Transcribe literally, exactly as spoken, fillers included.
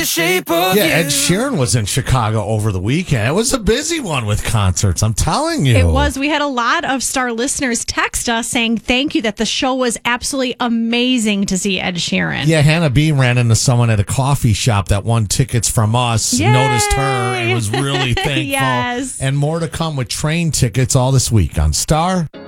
shape of Yeah, you. Ed Sheeran was in Chicago over the weekend. It was a busy one with concerts, I'm telling you. It was. We had a lot of Star listeners text us saying thank you, that the show was absolutely amazing to see Ed Sheeran. Yeah, Hannah B ran into someone at a coffee shop that won tickets from us, Yay! noticed her, and was really thankful. Yes. And more to come with train tickets all this week on Star.